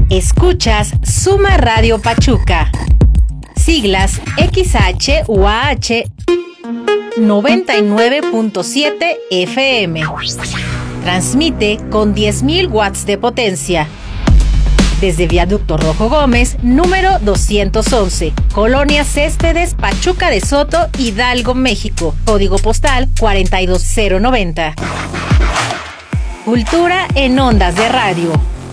Escuchas Suma Radio Pachuca. Siglas XHUAH 99.7 FM. Transmite con 10.000 watts de potencia. Desde Viaducto Rojo Gómez, número 211, Colonia Céspedes, Pachuca de Soto, Hidalgo, México. Código postal 42090. Cultura en ondas de radio.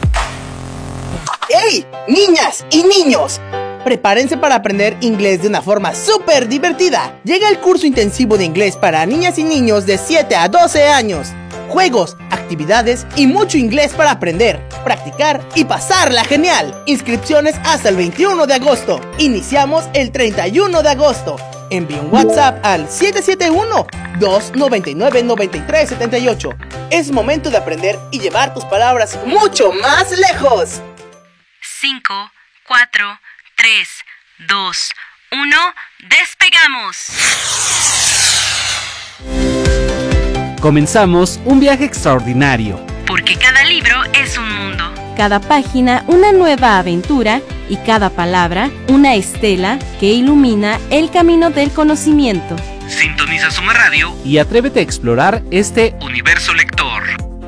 ¡Hey, niñas y niños! Prepárense para aprender inglés de una forma súper divertida. Llega el curso intensivo de inglés para niñas y niños de 7 a 12 años. Juegos, actividades y mucho inglés para aprender, practicar y pasarla genial. Inscripciones hasta el 21 de agosto. Iniciamos el 31 de agosto. Envía un WhatsApp al 771-299-9378. Es momento de aprender y llevar tus palabras mucho más lejos. 5, 4, 3, 2, 1, ¡despegamos! Comenzamos un viaje extraordinario. Porque cada libro es un mundo. Cada página una nueva aventura y cada palabra una estela que ilumina el camino del conocimiento. Sintoniza Suma Radio y atrévete a explorar este universo lector.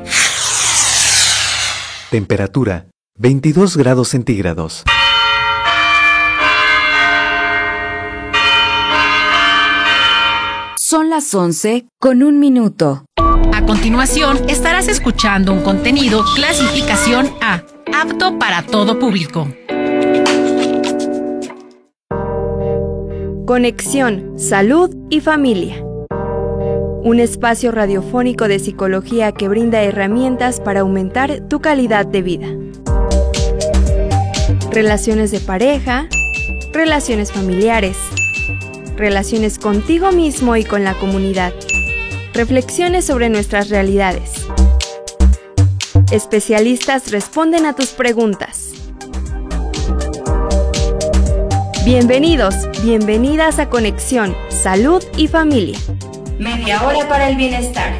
Temperatura 22 grados centígrados. Son las 11:01. A continuación, estarás escuchando un contenido clasificación A, apto para todo público. Conexión, Salud y Familia. Un espacio radiofónico de psicología que brinda herramientas para aumentar tu calidad de vida. Relaciones de pareja, relaciones familiares, relaciones contigo mismo y con la comunidad. Reflexiones sobre nuestras realidades. Especialistas responden a tus preguntas. Bienvenidos, bienvenidas a Conexión, Salud y Familia. Media hora para el bienestar.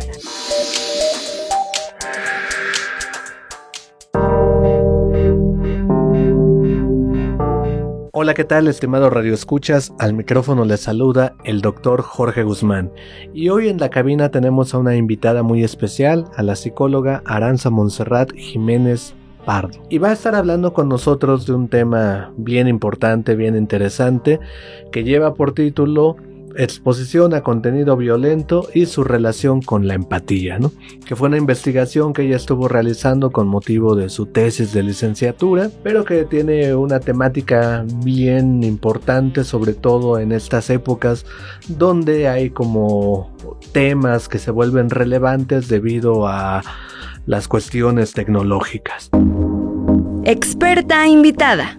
Hola, ¿qué tal, estimado Radio Escuchas? Al micrófono les saluda el doctor Jorge Guzmán. Y hoy en la cabina tenemos a una invitada muy especial, a la psicóloga Aranza Montserrat Jiménez Pardo. Y va a estar hablando con nosotros de un tema bien importante, bien interesante, que lleva por título Exposición a contenido violento y su relación con la empatía, ¿no? Que fue una investigación que ella estuvo realizando con motivo de su tesis de licenciatura, pero que tiene una temática bien importante, sobre todo en estas épocas donde hay como temas que se vuelven relevantes debido a las cuestiones tecnológicas. Experta invitada.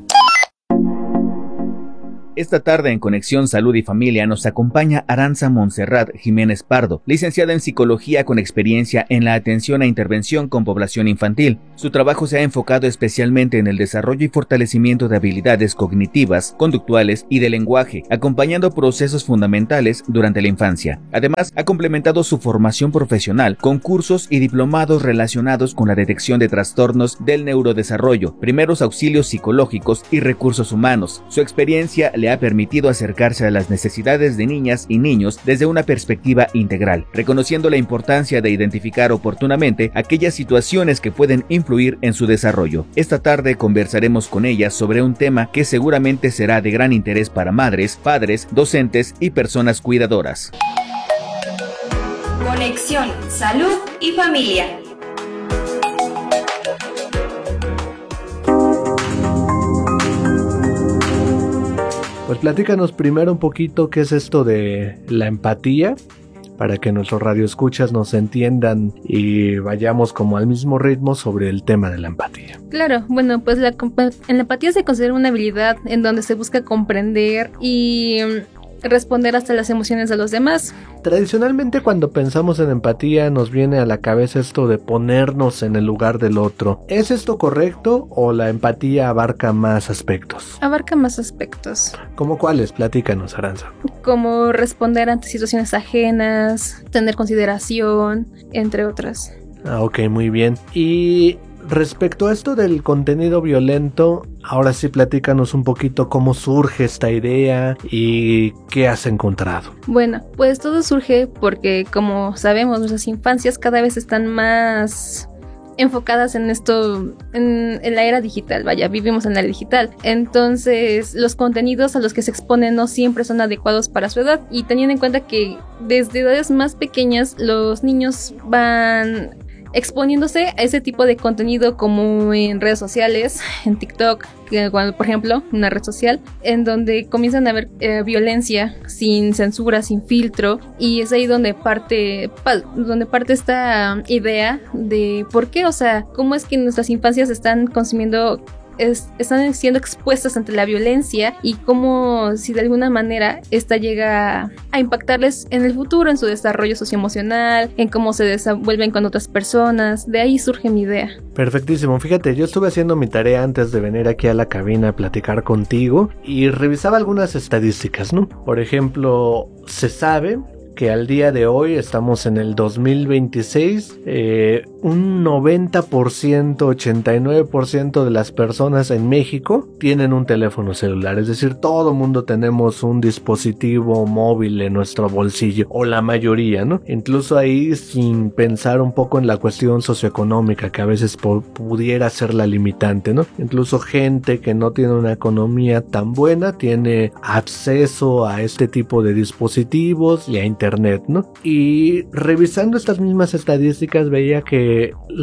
Esta tarde en Conexión Salud y Familia nos acompaña Aranza Montserrat Jiménez Pardo, licenciada en Psicología con experiencia en la atención e intervención con población infantil. Su trabajo se ha enfocado especialmente en el desarrollo y fortalecimiento de habilidades cognitivas, conductuales y de lenguaje, acompañando procesos fundamentales durante la infancia. Además, ha complementado su formación profesional con cursos y diplomados relacionados con la detección de trastornos del neurodesarrollo, primeros auxilios psicológicos y recursos humanos. Su experiencia le ha permitido acercarse a las necesidades de niñas y niños desde una perspectiva integral, reconociendo la importancia de identificar oportunamente aquellas situaciones que pueden influir en su desarrollo. Esta tarde conversaremos con ella sobre un tema que seguramente será de gran interés para madres, padres, docentes y personas cuidadoras. Conexión, Salud y Familia. Pues platícanos primero un poquito qué es esto de la empatía, para que nuestros radioescuchas nos entiendan y vayamos como al mismo ritmo sobre el tema de la empatía. Claro, bueno, pues la empatía se considera una habilidad en donde se busca comprender y responder hasta las emociones de los demás. Tradicionalmente, cuando pensamos en empatía nos viene a la cabeza esto de ponernos en el lugar del otro. ¿Es esto correcto o la empatía abarca más aspectos? Abarca más aspectos. ¿Cómo cuáles? Platícanos, Aranza. Como responder ante situaciones ajenas, tener consideración, entre otras. Ok, muy bien. Y respecto a esto del contenido violento, ahora sí platícanos un poquito cómo surge esta idea y qué has encontrado. Bueno, pues todo surge porque, como sabemos, nuestras infancias cada vez están más enfocadas en esto, en la era digital, vaya, vivimos en la era digital. Entonces, los contenidos a los que se exponen no siempre son adecuados para su edad, y teniendo en cuenta que desde edades más pequeñas los niños van exponiéndose a ese tipo de contenido, como en redes sociales, en TikTok, por ejemplo, una red social, en donde comienzan a haber violencia sin censura, sin filtro, y es ahí donde parte esta idea de por qué, o sea, cómo es que nuestras infancias están consumiendo, están siendo expuestas ante la violencia, y cómo, si de alguna manera esta llega a impactarles en el futuro, en su desarrollo socioemocional, en cómo se desenvuelven con otras personas. De ahí surge mi idea. Perfectísimo. Fíjate, yo estuve haciendo mi tarea antes de venir aquí a la cabina a platicar contigo y revisaba algunas estadísticas, ¿no? Por ejemplo, se sabe que al día de hoy, estamos en el 2026, un 90%, 89% de las personas en México tienen un teléfono celular. Es decir, todo mundo tenemos un dispositivo móvil en nuestro bolsillo, o la mayoría, ¿no? Incluso ahí, sin pensar un poco en la cuestión socioeconómica, que a veces pudiera ser la limitante, ¿no? Incluso gente que no tiene una economía tan buena tiene acceso a este tipo de dispositivos y a internet, ¿no? Y revisando estas mismas estadísticas veía que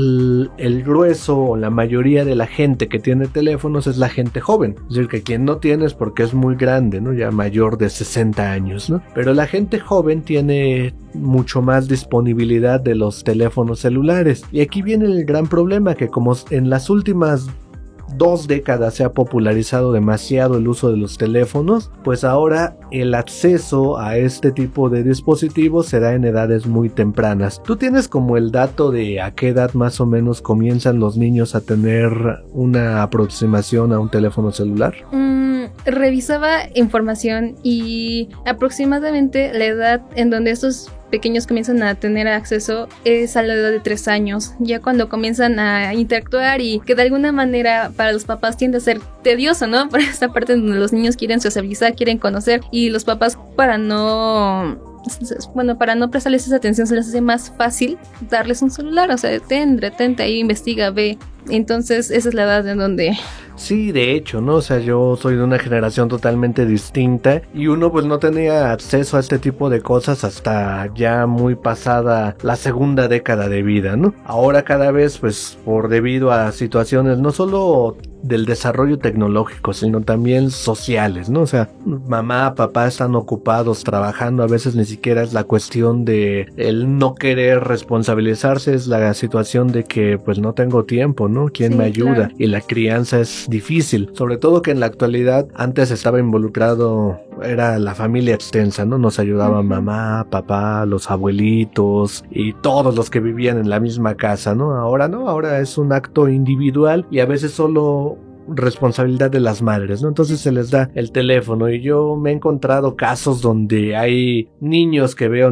el grueso o la mayoría de la gente que tiene teléfonos es la gente joven. Es decir, que quien no tiene es porque es muy grande, ¿no? Ya mayor de 60 años, ¿no? Pero la gente joven tiene mucho más disponibilidad de los teléfonos celulares. Y aquí viene el gran problema, que como en las últimas 2 décadas se ha popularizado demasiado el uso de los teléfonos, pues ahora el acceso a este tipo de dispositivos se da en edades muy tempranas. ¿Tú tienes como el dato de a qué edad más o menos comienzan los niños a tener una aproximación a un teléfono celular? Revisaba información y aproximadamente la edad en donde estos pequeños comienzan a tener acceso es a la edad de 3 años, ya cuando comienzan a interactuar, y que de alguna manera para los papás tiende a ser tedioso, ¿no? Por esta parte donde los niños quieren socializar, quieren conocer, y los papás para no prestarles esa atención se les hace más fácil darles un celular, o sea, detente ahí, investiga, ve. Entonces esa es la edad en donde... Sí, de hecho, ¿no? O sea, yo soy de una generación totalmente distinta y uno pues no tenía acceso a este tipo de cosas hasta ya muy pasada la segunda década de vida, ¿no? Ahora cada vez pues debido a situaciones no solo del desarrollo tecnológico, sino también sociales, ¿no? O sea, mamá, papá están ocupados trabajando, a veces ni siquiera es la cuestión de el no querer responsabilizarse, es la situación de que pues no tengo tiempo, ¿no? ¿Quién me ayuda? Claro. Y la crianza es difícil, sobre todo que en la actualidad antes estaba involucrado, era la familia extensa, ¿no? Nos ayudaban mamá, papá, los abuelitos y todos los que vivían en la misma casa, ¿no? Ahora no, ahora es un acto individual y a veces solo responsabilidad de las madres, ¿no? Entonces se les da el teléfono y yo me he encontrado casos donde hay niñas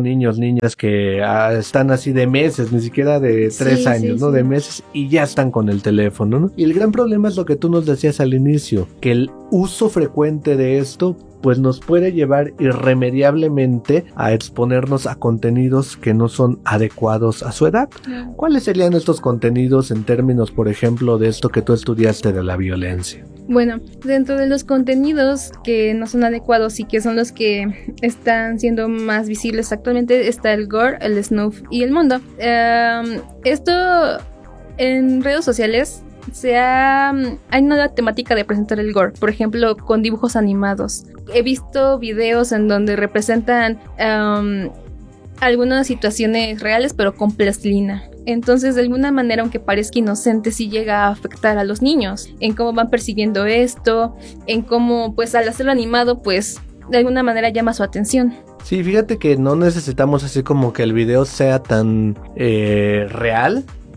que están así de meses, ni siquiera de 3 años, ¿no? De meses y ya están con el teléfono, ¿no? Y el gran problema es lo que tú nos decías al inicio, que el uso frecuente de esto pues nos puede llevar irremediablemente a exponernos a contenidos que no son adecuados a su edad. ¿Cuáles serían estos contenidos en términos, por ejemplo, de esto que tú estudiaste de la violencia? Bueno, dentro de los contenidos que no son adecuados y que son los que están siendo más visibles actualmente está el gore, el snuff y el mundo. Esto en redes sociales hay una temática de presentar el gore, por ejemplo, con dibujos animados. He visto videos en donde representan algunas situaciones reales, pero con plastilina. Entonces, de alguna manera, aunque parezca inocente, sí llega a afectar a los niños, en cómo van percibiendo esto, en cómo, pues, al hacerlo animado, pues, de alguna manera llama su atención. Sí, fíjate que no necesitamos así como que el video sea tan real.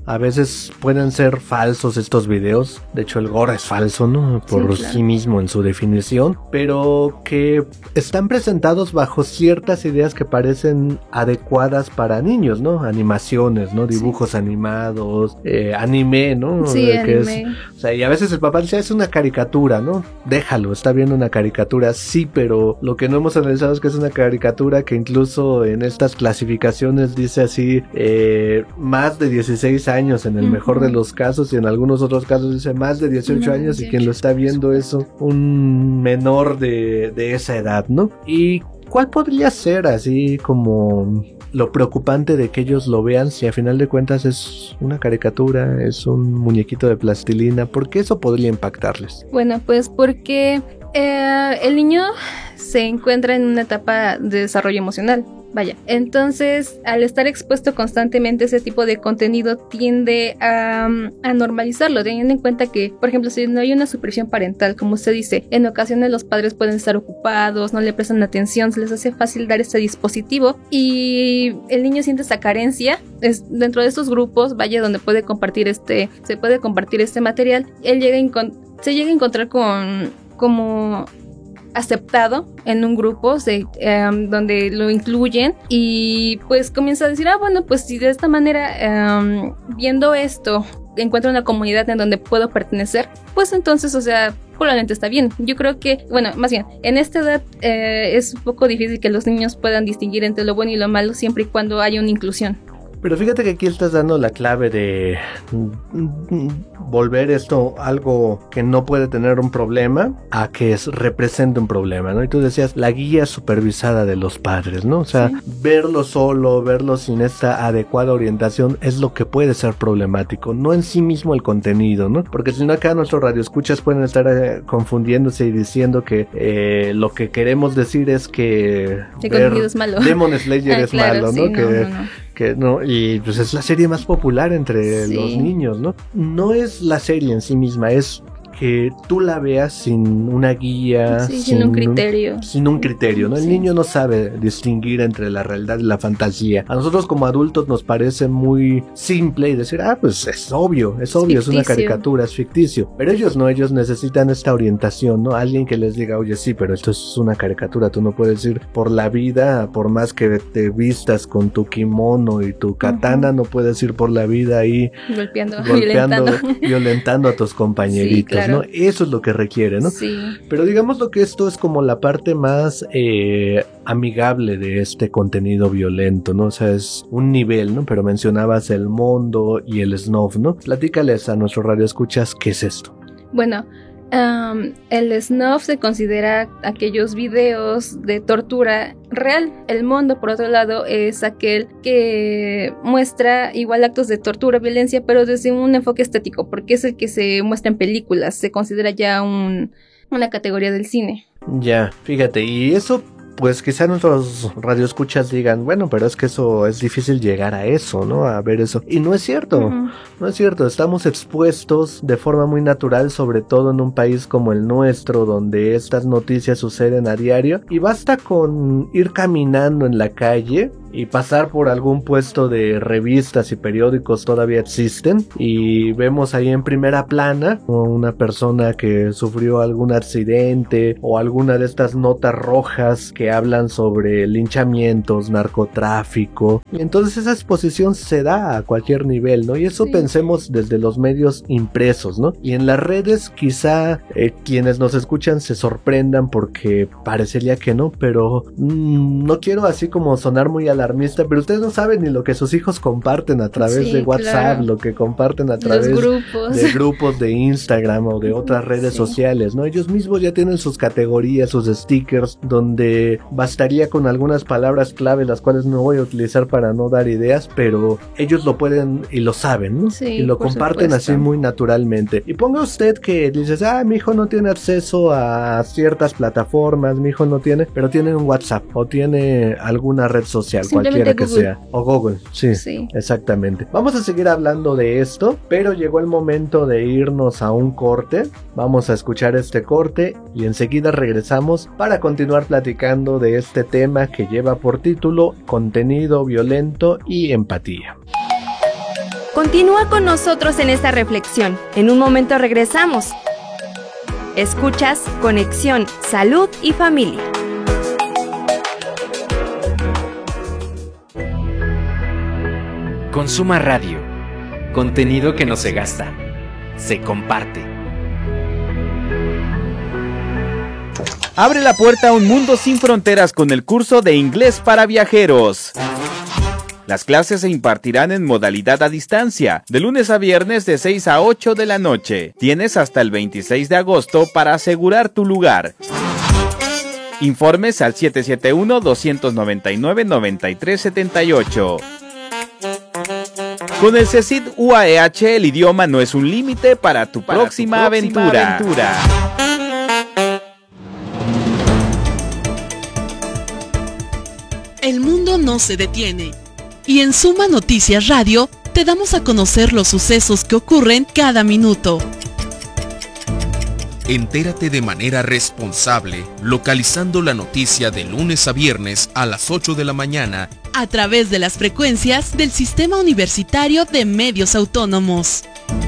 A veces pueden ser falsos estos videos. De hecho, el gore es falso, ¿no? Por sí mismo en su definición. Pero que están presentados bajo ciertas ideas que parecen adecuadas para niños, ¿no? Animaciones, ¿no? Dibujos animados, anime, ¿no? Sí, anime. O sea, y a veces el papá dice, es una caricatura, ¿no? Déjalo, está viendo una caricatura. Sí, pero lo que no hemos analizado es que es una caricatura que incluso en estas clasificaciones dice así, más de 16 años en el mejor de los casos, y en algunos otros casos dice más de 18 años, y quien lo está viendo es un menor de esa edad, ¿no? Y ¿cuál podría ser así como lo preocupante de que ellos lo vean si a final de cuentas es una caricatura, es un muñequito de plastilina? ¿Por qué eso podría impactarles? Bueno, pues porque el niño se encuentra en una etapa de desarrollo emocional. Vaya, entonces al estar expuesto constantemente a ese tipo de contenido tiende a normalizarlo, teniendo en cuenta que, por ejemplo, si no hay una supervisión parental, como usted dice, en ocasiones los padres pueden estar ocupados, no le prestan atención, se les hace fácil dar este dispositivo y el niño siente esa carencia. Es dentro de estos grupos, vaya, donde se puede compartir este material, él se llega a encontrar como aceptado en un grupo donde lo incluyen y pues comienza a decir, bueno, pues si de esta manera viendo esto encuentro una comunidad en donde puedo pertenecer, pues entonces, o sea, probablemente está bien. Yo creo que, bueno, más bien, en esta edad es un poco difícil que los niños puedan distinguir entre lo bueno y lo malo siempre y cuando haya una inclusión. Pero fíjate que aquí estás dando la clave de volver esto algo que no puede tener un problema a que represente un problema, ¿no? Y tú decías, la guía supervisada de los padres, ¿no? O sea, verlo solo, verlo sin esta adecuada orientación es lo que puede ser problemático, no en sí mismo el contenido, ¿no? Porque si no, acá nuestros radioescuchas pueden estar confundiéndose y diciendo que lo que queremos decir es que el contenido es malo. Demon Slayer es claro, malo, ¿no? Que no, y pues es la serie más popular entre los niños, ¿no? No es la serie en sí misma, es que tú la veas sin una guía, sin un criterio. Sin un criterio, ¿no? El niño no sabe distinguir entre la realidad y la fantasía. A nosotros como adultos nos parece muy simple y decir, pues es obvio, es una caricatura, es ficticio. Pero ellos no, ellos necesitan esta orientación, ¿no? Alguien que les diga, oye, sí, pero esto es una caricatura, tú no puedes ir por la vida, por más que te vistas con tu kimono y tu katana, no puedes ir por la vida ahí golpeando, violentando a tus compañeritos, claro. ¿No? Eso es lo que requiere, ¿no? Sí. Pero digamos lo que esto es como la parte más amigable de este contenido violento, ¿no? O sea, es un nivel, ¿no? Pero mencionabas el Mondo y el Snuff, ¿no? Platícales a nuestro radioescuchas qué es esto. Bueno, el snuff se considera aquellos videos de tortura real. El Mondo, por otro lado, es aquel que muestra igual actos de tortura, violencia, pero desde un enfoque estético, porque es el que se muestra en películas. Se considera ya una categoría del cine. Ya, fíjate, y eso pues quizá nuestros radioescuchas digan, bueno, pero es que eso es difícil llegar a eso, ¿no? A ver eso. Y no es cierto, no es cierto. Estamos expuestos de forma muy natural, sobre todo en un país como el nuestro, donde estas noticias suceden a diario. Y basta con ir caminando en la calle y pasar por algún puesto de revistas y periódicos, todavía existen, y vemos ahí en primera plana una persona que sufrió algún accidente o alguna de estas notas rojas que hablan sobre linchamientos, narcotráfico, y entonces esa exposición se da a cualquier nivel, ¿no? Y eso pensemos desde los medios impresos, ¿no? Y en las redes quizá quienes nos escuchan se sorprendan porque parecería que no, pero no quiero así como sonar muy alarmista, pero ustedes no saben ni lo que sus hijos comparten a través de WhatsApp, claro. Lo que comparten a través de grupos de Instagram o de otras redes sociales, ¿no? Ellos mismos ya tienen sus categorías, sus stickers, donde bastaría con algunas palabras clave, las cuales no voy a utilizar para no dar ideas, pero ellos lo pueden y lo saben, ¿no? Y lo comparten así muy naturalmente. Y ponga usted que dices, mi hijo no tiene acceso a ciertas plataformas, mi hijo no tiene, pero tiene un WhatsApp o tiene alguna red social, cualquiera que sea, o Google, sí, exactamente. Vamos a seguir hablando de esto, pero llegó el momento de irnos a un corte. Vamos a escuchar este corte y enseguida regresamos para continuar platicando de este tema que lleva por título Contenido violento y empatía. Continúa con nosotros en esta reflexión. En un momento regresamos. Escuchas Conexión, Salud y Familia. Consuma Radio. Contenido que no se gasta, se comparte. Abre la puerta a un mundo sin fronteras con el curso de inglés para viajeros. Las clases se impartirán en modalidad a distancia, de lunes a viernes de 6 a 8 de la noche. Tienes hasta el 26 de agosto para asegurar tu lugar. Informes al 771-299-9378. Con el CECIT UAEH, el idioma no es un límite para tu próxima aventura. El mundo no se detiene. Y en Suma Noticias Radio te damos a conocer los sucesos que ocurren cada minuto. Entérate de manera responsable, localizando la noticia de lunes a viernes a las 8 de la mañana a través de las frecuencias del Sistema Universitario de Medios Autónomos.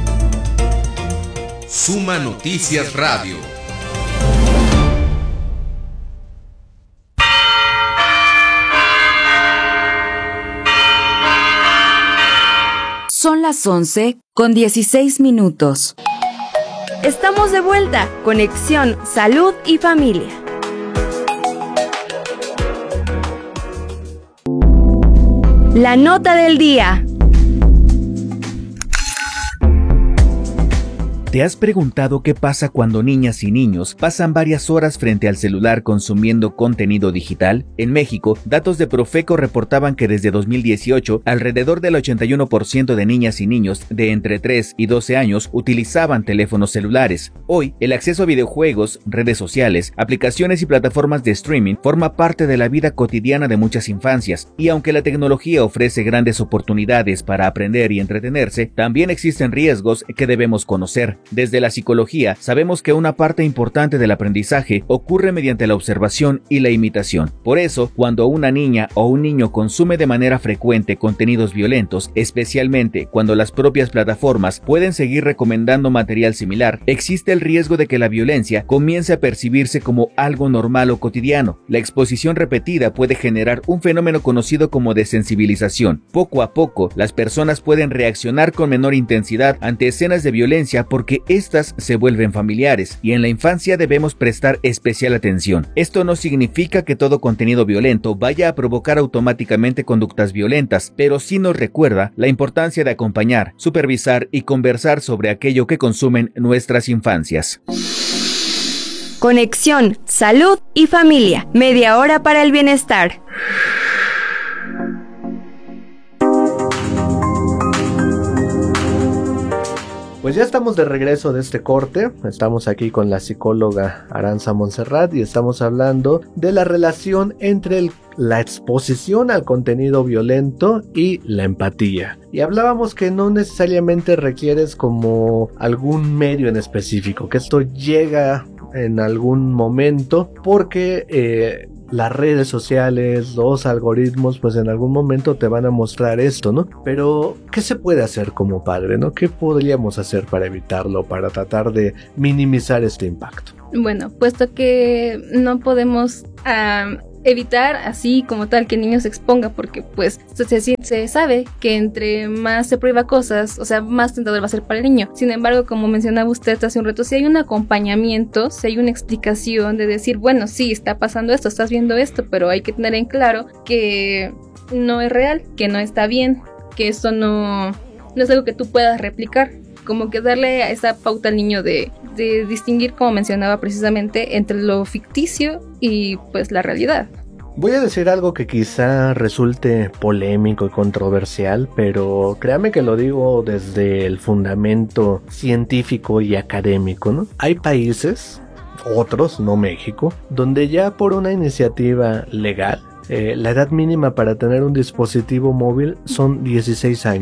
Suma Noticias Radio. Son las 11:16. Estamos de vuelta. Conexión, Salud y Familia. La nota del día. ¿Te has preguntado qué pasa cuando niñas y niños pasan varias horas frente al celular consumiendo contenido digital? En México, datos de Profeco reportaban que desde 2018, alrededor del 81% de niñas y niños de entre 3 y 12 años utilizaban teléfonos celulares. Hoy, el acceso a videojuegos, redes sociales, aplicaciones y plataformas de streaming forma parte de la vida cotidiana de muchas infancias, y aunque la tecnología ofrece grandes oportunidades para aprender y entretenerse, también existen riesgos que debemos conocer. Desde la psicología, sabemos que una parte importante del aprendizaje ocurre mediante la observación y la imitación. Por eso, cuando una niña o un niño consume de manera frecuente contenidos violentos, especialmente cuando las propias plataformas pueden seguir recomendando material similar, existe el riesgo de que la violencia comience a percibirse como algo normal o cotidiano. La exposición repetida puede generar un fenómeno conocido como desensibilización. Poco a poco, las personas pueden reaccionar con menor intensidad ante escenas de violencia porque estas se vuelven familiares, y en la infancia debemos prestar especial atención. Esto no significa que todo contenido violento vaya a provocar automáticamente conductas violentas, pero sí nos recuerda la importancia de acompañar, supervisar y conversar sobre aquello que consumen nuestras infancias. Conexión, Salud y Familia. Media hora para el bienestar. Pues ya estamos de regreso de este corte. Estamos aquí con la psicóloga Arantxa Montserrat y estamos hablando de la relación entre la exposición al contenido violento y la empatía. Y hablábamos que no necesariamente requieres como algún medio en específico, que esto llega en algún momento porque las redes sociales, los algoritmos, pues en algún momento te van a mostrar esto, ¿no? Pero, ¿qué se puede hacer como padre, no? ¿Qué podríamos hacer para evitarlo, para tratar de minimizar este impacto? Bueno, puesto que no podemos evitar así como tal que el niño se exponga, porque pues se sabe que entre más se prueba cosas, o sea, más tentador va a ser para el niño. Sin embargo, como mencionaba usted hace un rato, si hay un acompañamiento, si hay una explicación de decir, bueno, sí, está pasando esto, estás viendo esto, pero hay que tener en claro que no es real, que no está bien, que esto no es algo que tú puedas replicar. Como que darle a esa pauta al niño de distinguir, como mencionaba precisamente, entre lo ficticio y pues la realidad. Voy a decir algo que quizá resulte polémico y controversial, pero créame que lo digo desde el fundamento científico y académico, ¿no? Hay países, otros, no México, donde ya por una iniciativa legal, la edad mínima para tener un dispositivo móvil son 16 años.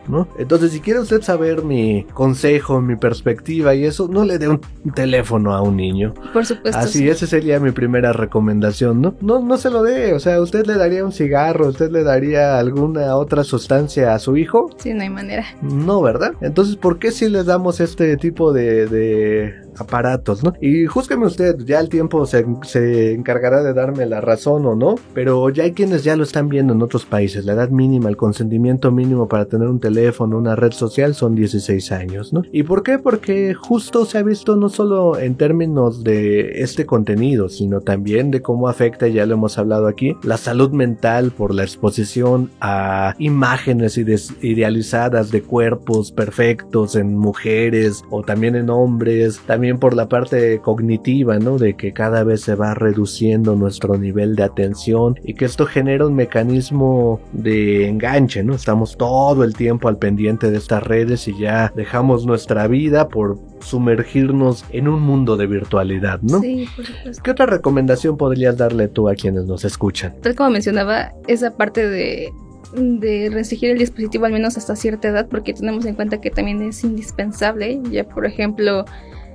¿no? Entonces, si quiere usted saber mi consejo, mi perspectiva y eso, no le dé un teléfono a un niño. Por supuesto. Así, sí. esa sería mi primera recomendación, ¿no? No se lo dé, o sea, ¿usted le daría un cigarro? ¿Usted le daría alguna otra sustancia a su hijo? Sí, no hay manera. No, ¿verdad? Entonces, ¿por qué si les damos este tipo de aparatos, ¿no? Y júzgueme usted, ya el tiempo se encargará de darme la razón o no, pero ya hay quienes ya lo están viendo en otros países. La edad mínima, el consentimiento mínimo para tener un teléfono, una red social son 16 años, ¿no? ¿Y por qué? Porque justo se ha visto no solo en términos de este contenido, sino también de cómo afecta, ya lo hemos hablado aquí, la salud mental por la exposición a imágenes idealizadas de cuerpos perfectos en mujeres o también en hombres, también por la parte cognitiva, ¿no? De que cada vez se va reduciendo nuestro nivel de atención y que esto genera un mecanismo de enganche, ¿no? Estamos todo el tiempo al pendiente de estas redes y ya dejamos nuestra vida por sumergirnos en un mundo de virtualidad, ¿no? Sí, por supuesto. ¿Qué otra recomendación podrías darle tú a quienes nos escuchan? Tal como mencionaba, esa parte de restringir el dispositivo al menos hasta cierta edad, porque tenemos en cuenta que también es indispensable. Ya, por ejemplo,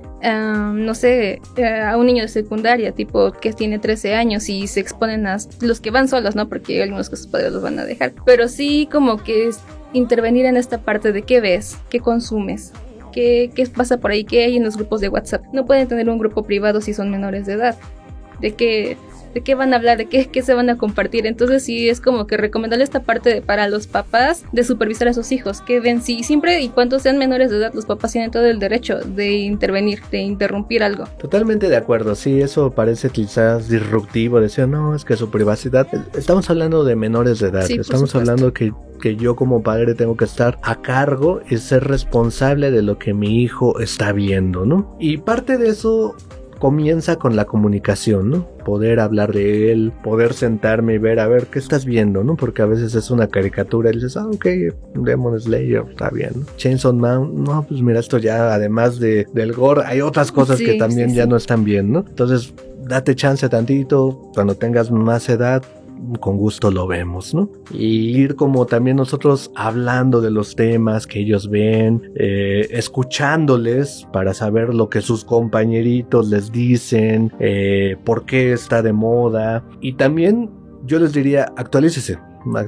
no sé, a un niño de secundaria, tipo que tiene 13 años y se exponen a los que van solos, ¿no? Porque algunos que sus padres los van a dejar. Pero sí como que es intervenir en esta parte de qué ves, qué consumes, qué pasa por ahí, qué hay en los grupos de WhatsApp. No pueden tener un grupo privado si son menores de edad. ¿De qué van a hablar? ¿De qué se van a compartir? Entonces sí es como que recomendarle esta parte para los papás de supervisar a sus hijos, que ven si siempre y cuando sean menores de edad los papás tienen todo el derecho de intervenir, de interrumpir algo. Totalmente de acuerdo, sí, eso parece quizás disruptivo, decir no, es que su privacidad, estamos hablando de menores de edad, sí, estamos hablando que yo como padre tengo que estar a cargo y ser responsable de lo que mi hijo está viendo, ¿no? Y parte de eso comienza con la comunicación, ¿no? Poder hablar de él, poder sentarme y ver, a ver, ¿qué estás viendo, no? Porque a veces es una caricatura y dices, ok, Demon Slayer, está bien, ¿no? Chainsaw Man, no, pues mira, esto ya, además del gore, hay otras cosas que también ya no están bien, ¿no? Entonces, date chance tantito, cuando tengas más edad, con gusto lo vemos, ¿no? Y ir como también nosotros hablando de los temas que ellos ven, escuchándoles para saber lo que sus compañeritos les dicen, por qué está de moda. Y también yo les diría, actualícese,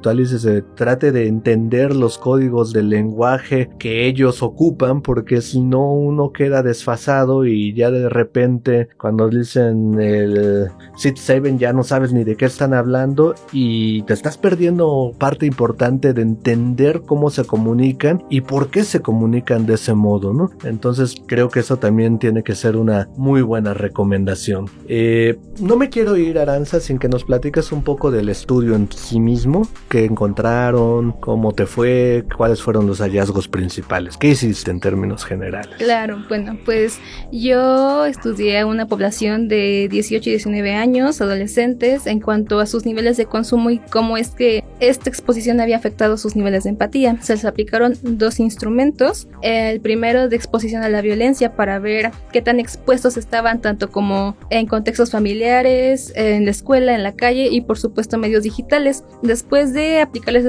trate de entender los códigos del lenguaje que ellos ocupan, porque si no uno queda desfasado y ya de repente cuando dicen el Seed 7 ya no sabes ni de qué están hablando y te estás perdiendo parte importante de entender cómo se comunican y por qué se comunican de ese modo, ¿no? Entonces creo que eso también tiene que ser una muy buena recomendación. No me quiero ir, Aranza, sin que nos platiques un poco del estudio en sí mismo. ¿Qué encontraron? ¿Cómo te fue? ¿Cuáles fueron los hallazgos principales? ¿Qué hiciste en términos generales? Claro, bueno, pues yo estudié a una población de 18 y 19 años, adolescentes, en cuanto a sus niveles de consumo y cómo es que esta exposición había afectado sus niveles de empatía. Se les aplicaron 2 instrumentos. El primero de exposición a la violencia para ver qué tan expuestos estaban, tanto como en contextos familiares, en la escuela, en la calle y por supuesto medios digitales. Después de aplicarles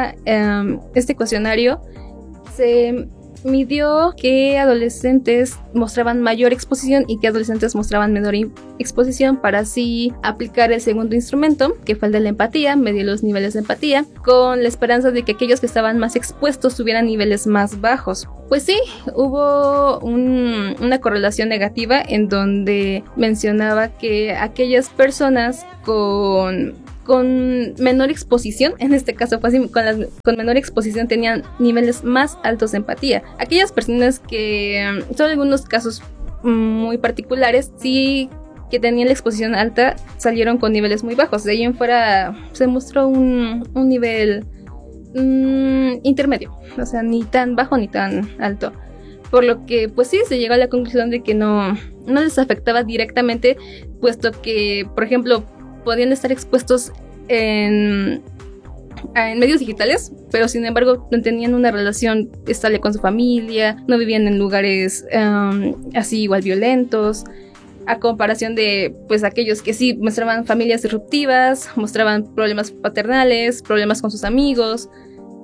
este cuestionario, se midió que adolescentes mostraban mayor exposición y que adolescentes mostraban menor exposición, para así aplicar el segundo instrumento, que fue el de la empatía. Medir los niveles de empatía con la esperanza de que aquellos que estaban más expuestos tuvieran niveles más bajos. Pues sí, hubo una correlación negativa en donde mencionaba que aquellas personas con menor exposición, en este caso fue así, con menor exposición tenían niveles más altos de empatía. Aquellas personas que, son algunos casos muy particulares, sí que tenían la exposición alta, salieron con niveles muy bajos. De ahí en fuera se mostró un nivel intermedio, o sea, ni tan bajo ni tan alto. Por lo que, pues sí, se llegó a la conclusión de que no les afectaba directamente, puesto que, por ejemplo, podían estar expuestos en medios digitales, pero sin embargo no tenían una relación estable con su familia, no vivían en lugares así igual violentos, a comparación de pues aquellos que sí mostraban familias disruptivas, mostraban problemas paternales, problemas con sus amigos,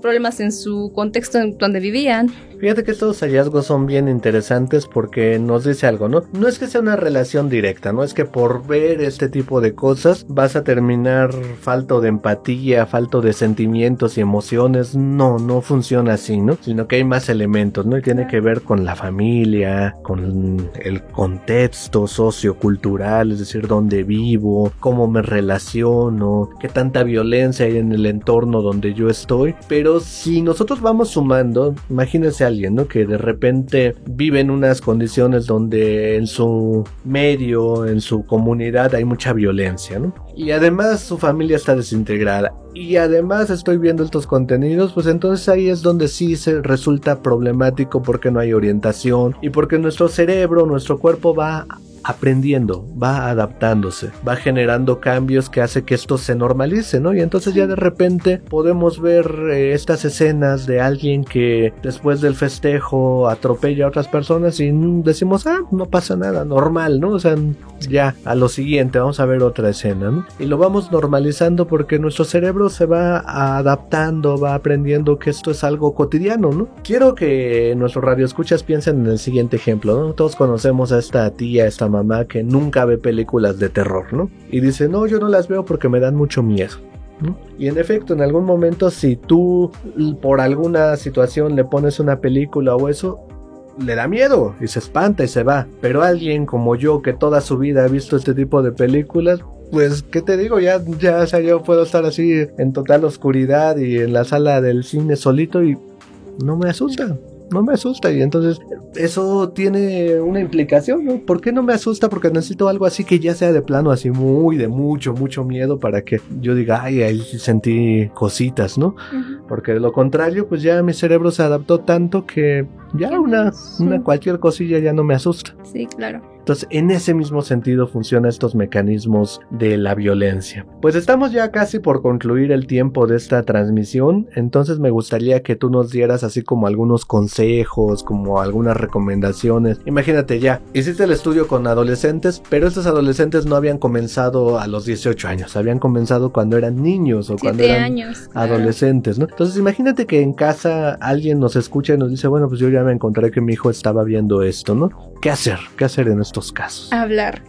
problemas en su contexto en donde vivían. Fíjate que estos hallazgos son bien interesantes porque nos dice algo, ¿no? No es que sea una relación directa, no es que por ver este tipo de cosas vas a terminar falto de empatía, falto de sentimientos y emociones. No funciona así, ¿no? Sino que hay más elementos, ¿no? Y tiene que ver con la familia, con el contexto sociocultural, es decir, dónde vivo, cómo me relaciono, qué tanta violencia hay en el entorno donde yo estoy. Pero si nosotros vamos sumando, imagínense a alguien, ¿no? Que de repente vive en unas condiciones donde en su medio, en su comunidad hay mucha violencia, ¿no? Y además su familia está desintegrada. Y además estoy viendo estos contenidos, pues entonces ahí es donde sí se resulta problemático porque no hay orientación y porque nuestro cerebro, nuestro cuerpo va aprendiendo, va adaptándose, va generando cambios que hace que esto se normalice, ¿no? Y entonces ya de repente podemos ver estas escenas de alguien que después del festejo atropella a otras personas y decimos, no pasa nada, normal, ¿no? O sea, ya a lo siguiente vamos a ver otra escena, ¿no? Y lo vamos normalizando porque nuestro cerebro se va adaptando, va aprendiendo que esto es algo cotidiano, ¿no? Quiero que nuestros radioescuchas piensen en el siguiente ejemplo, ¿no? Todos conocemos a esta tía, esta mamá que nunca ve películas de terror, ¿no? Y dice, no, yo no las veo porque me dan mucho miedo, ¿no? Y en efecto, en algún momento, si tú por alguna situación le pones una película o eso, le da miedo y se espanta y se va. Pero alguien como yo, que toda su vida ha visto este tipo de películas, pues, ¿qué te digo? Ya, o sea, yo puedo estar así en total oscuridad y en la sala del cine solito y no me asusta. No me asusta, y entonces eso tiene una implicación, ¿no? ¿Por qué no me asusta? Porque necesito algo así que ya sea de plano, así muy de mucho miedo para que yo diga, ay, ahí sentí cositas, ¿no? Uh-huh. Porque de lo contrario, pues ya mi cerebro se adaptó tanto que ya una cualquier cosilla ya no me asusta. Sí, claro. Entonces, en ese mismo sentido funcionan estos mecanismos de la violencia. Pues estamos ya casi por concluir el tiempo de esta transmisión, entonces me gustaría que tú nos dieras así como algunos consejos, como algunas recomendaciones. Imagínate ya, hiciste el estudio con adolescentes, pero estos adolescentes no habían comenzado a los 18 años, habían comenzado cuando eran niños o cuando eran adolescentes, ¿no? Entonces imagínate que en casa alguien nos escucha y nos dice, bueno, pues yo ya me encontré que mi hijo estaba viendo esto, ¿no? ¿Qué hacer? ¿Qué hacer en estos casos? Hablar.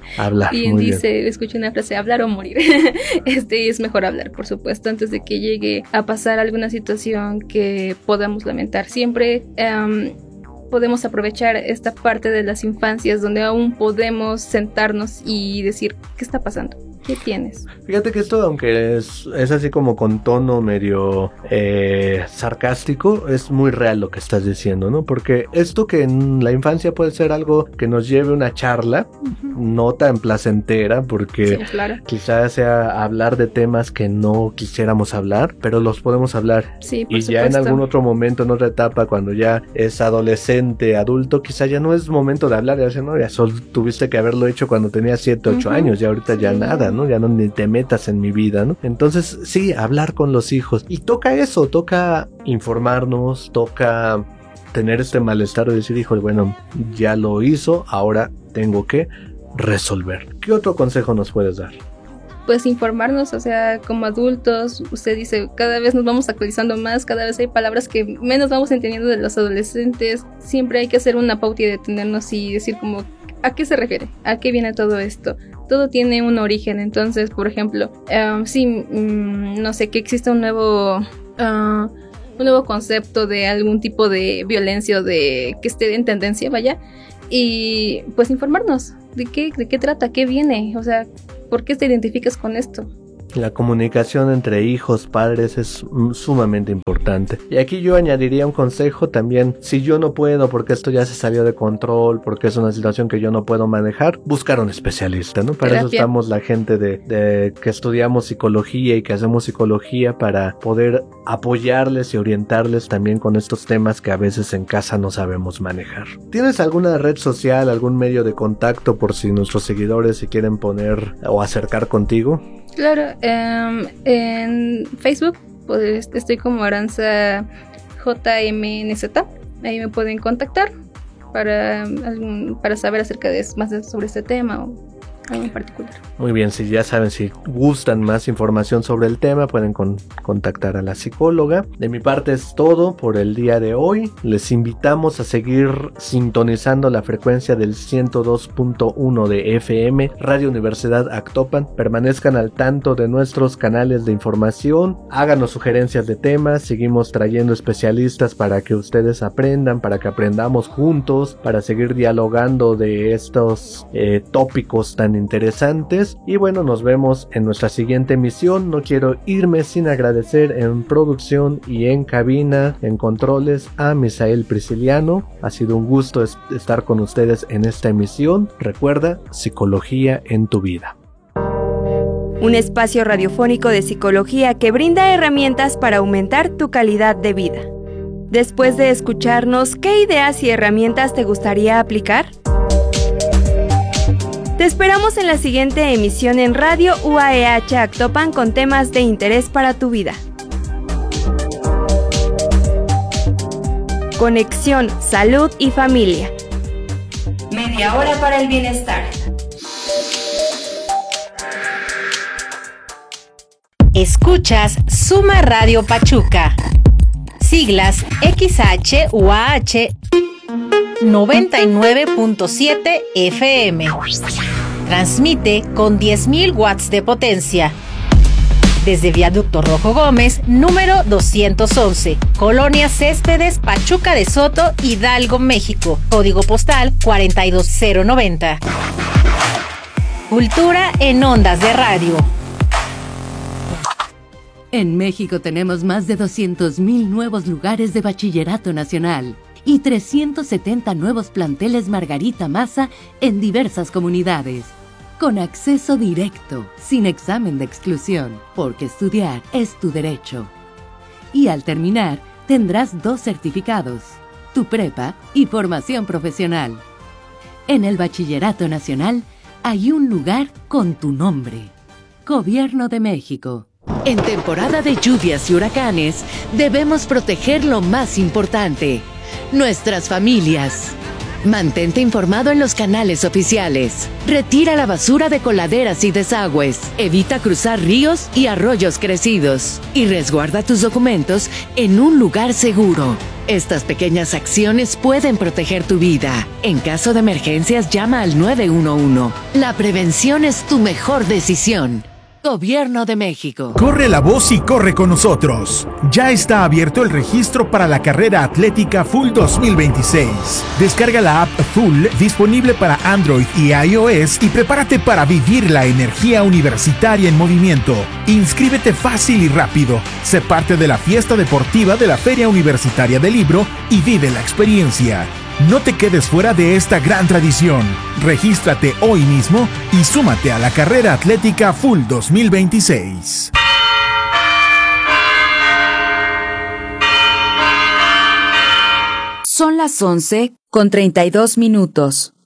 Y dice, escuché una frase, hablar o morir. Es mejor hablar, por supuesto, antes de que llegue a pasar alguna situación que podamos lamentar. Siempre podemos aprovechar esta parte de las infancias donde aún podemos sentarnos y decir, ¿qué está pasando? ¿Qué tienes? Fíjate que esto, aunque es así como con tono medio sarcástico, es muy real lo que estás diciendo, ¿no? Porque esto que en la infancia puede ser algo que nos lleve una charla, no tan placentera, porque sí, claro, quizás sea hablar de temas que no quisiéramos hablar, pero los podemos hablar. Sí, por y supuesto. Ya en algún otro momento, en otra etapa, cuando ya es adolescente, adulto, quizá ya no es momento de hablar, ya no, ya solo tuviste que haberlo hecho cuando tenías 7, 8 años, ya ahorita ya nada, ¿no? Ya no ni te metas en mi vida, ¿no? Entonces, sí, hablar con los hijos. Y toca eso, toca informarnos, toca tener este malestar de decir, hijo, bueno, ya lo hizo, ahora tengo que resolver. ¿Qué otro consejo nos puedes dar? Pues informarnos, o sea, como adultos, usted dice, cada vez nos vamos actualizando más, cada vez hay palabras que menos vamos entendiendo de los adolescentes. Siempre hay que hacer una pauta y detenernos y decir como, ¿a qué se refiere? ¿A qué viene todo esto? Todo tiene un origen, entonces, por ejemplo, no sé, que exista un nuevo concepto de algún tipo de violencia o de que esté en tendencia, vaya, y pues informarnos de qué trata, qué viene, o sea, ¿por qué te identificas con esto? La comunicación entre hijos, padres es sumamente importante. Y aquí yo añadiría un consejo también. Si yo no puedo porque esto ya se salió de control, porque es una situación que yo no puedo manejar, buscar un especialista, ¿no? Para eso estamos la gente de que estudiamos psicología y que hacemos psicología, para poder apoyarles y orientarles también con estos temas que a veces en casa no sabemos manejar. ¿Tienes alguna red social, algún medio de contacto por si nuestros seguidores se quieren poner o acercar contigo? Claro, en Facebook pues estoy como Aranza JMNZ, ahí me pueden contactar para saber acerca de más sobre este tema o en particular. Muy bien, si ya saben, si gustan más información sobre el tema, pueden contactar a la psicóloga. De mi parte es todo por el día de hoy. Les invitamos a seguir sintonizando la frecuencia del 102.1 de FM, Radio Universidad Actopan. Permanezcan al tanto de nuestros canales de información, háganos sugerencias de temas, seguimos trayendo especialistas para que ustedes aprendan, para que aprendamos juntos, para seguir dialogando de estos tópicos tan interesantes. Y bueno, nos vemos en nuestra siguiente emisión. No quiero irme sin agradecer en producción y en cabina, en controles, a Misael Prisciliano. Ha sido un gusto estar con ustedes en esta emisión. Recuerda, psicología en tu vida. Un espacio radiofónico de psicología que brinda herramientas para aumentar tu calidad de vida. Después de escucharnos, ¿qué ideas y herramientas te gustaría aplicar? Te esperamos en la siguiente emisión en Radio UAEH Actopan con temas de interés para tu vida. Conexión, salud y familia. Media hora para el bienestar. Escuchas Suma Radio Pachuca. Siglas XHUAH 99.7 FM. Transmite con 10.000 watts de potencia. Desde Viaducto Rojo Gómez, número 211, Colonia Céspedes, Pachuca de Soto, Hidalgo, México. Código postal 42090. Cultura en ondas de radio. En México tenemos más de 200,000 nuevos lugares de bachillerato nacional y 370 nuevos planteles Margarita Maza en diversas comunidades, con acceso directo, sin examen de exclusión, porque estudiar es tu derecho. Y al terminar, tendrás 2 certificados, tu prepa y formación profesional. En el Bachillerato Nacional hay un lugar con tu nombre. Gobierno de México. En temporada de lluvias y huracanes, debemos proteger lo más importante, nuestras familias. Mantente informado en los canales oficiales. Retira la basura de coladeras y desagües. Evita cruzar ríos y arroyos crecidos. Y resguarda tus documentos en un lugar seguro. Estas pequeñas acciones pueden proteger tu vida. En caso de emergencias, llama al 911. La prevención es tu mejor decisión. Gobierno de México. Corre la voz y corre con nosotros. Ya está abierto el registro para la carrera atlética Full 2026. Descarga la app Full disponible para Android y iOS y prepárate para vivir la energía universitaria en movimiento. Inscríbete fácil y rápido. Sé parte de la fiesta deportiva de la Feria Universitaria del Libro y vive la experiencia. No te quedes fuera de esta gran tradición. Regístrate hoy mismo y súmate a la carrera atlética Full 2026. Son las 11:32 minutos.